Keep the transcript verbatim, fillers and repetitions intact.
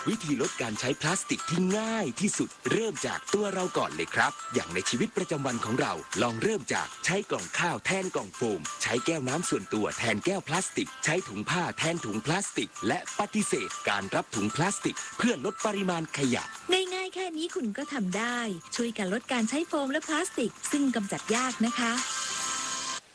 วิธีลดการใช้พลาสติกที่ง่ายที่สุดเริ่มจากตัวเราก่อนเลยครับอย่างในชีวิตประจำวันของเราลองเริ่มจากใช้กล่องข้าวแทนกล่องโฟมใช้แก้วน้ำส่วนตัวแทนแก้วพลาสติกใช้ถุงผ้าแทนถุงพลาสติกและปฏิเสธการรับถุงพลาสติกเพื่อลดปริมาณขยะง่ายๆแค่นี้คุณก็ทำได้ช่วยกันลดการใช้โฟมและพลาสติกซึ่งกำจัดยากนะคะ